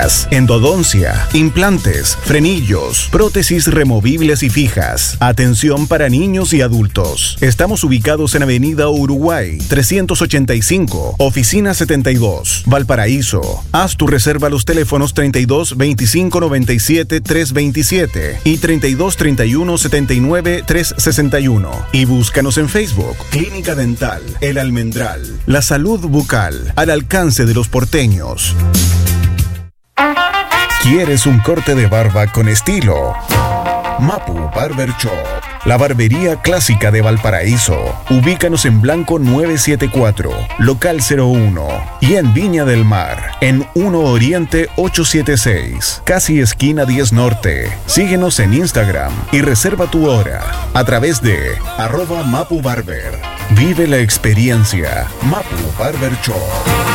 estéticas, endodoncia, implantes, frenillos, prótesis removibles y fijas. Atención para niños y adultos. Estamos ubicados en Avenida Uruguay, 385, Oficina 72, Valparaíso. Haz tu reserva a los teléfonos 32 25 97 327 y 32 31 79 361. Y búscanos en Facebook, Clínica Dental El Almendral. La salud bucal al alcance de los porteños. ¿Quieres un corte de barba con estilo? Mapu Barber Shop, la barbería clásica de Valparaíso. Ubícanos en Blanco 974, local 01, y en Viña del Mar, en 1 Oriente 876, casi esquina 10 Norte. Síguenos en Instagram y reserva tu hora a través de @Mapu Barber. Vive la experiencia Mapu Barber Shop.